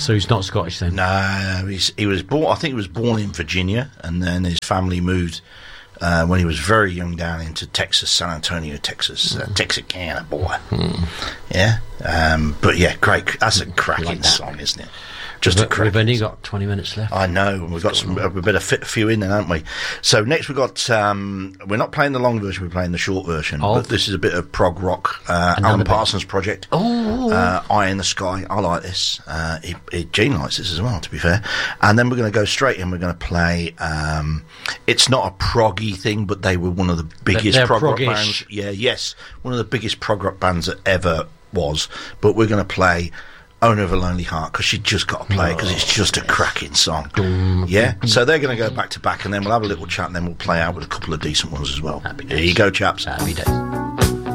So he's not Scottish then? No, he was born. I think he was born in Virginia, and then his family moved when he was very young down into Texas, San Antonio, Texas. Texarkana boy. Yeah, but yeah, great. That's a cracking song, isn't it? Just a cracking. We've only got 20 minutes left. I know, and we've got some. We better fit a few in then, haven't we? So next we've got. We're not playing the long version. We're playing the short version. But this is a bit of prog rock. Alan Parsons project. Eye in the Sky. I like this. Gene likes this as well, to be fair. And then we're going to go straight in. We're going to play. It's not a proggy thing, but they were one of the biggest prog rock bands. Yeah, yes, one of the biggest prog rock bands that ever was. But we're going to play Owner of a Lonely Heart, because you just got to play it, because it's just a cracking song. Yeah? So they're going to go back to back, and then we'll have a little chat, and then we'll play out with a couple of decent ones as well. Here you go, chaps. Happy days.